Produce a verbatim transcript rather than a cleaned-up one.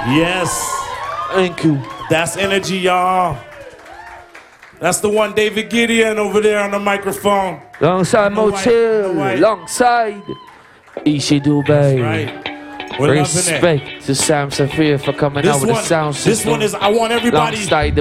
Yes. Thank you. That's energy, y'all. That's the one David Gideon over there on the microphone. Alongside Motel, alongside Ishi Dubai. That's right. We're Respect to Sam Safir for coming this out with one, the sound system. This one is, I want everybody. Alongside the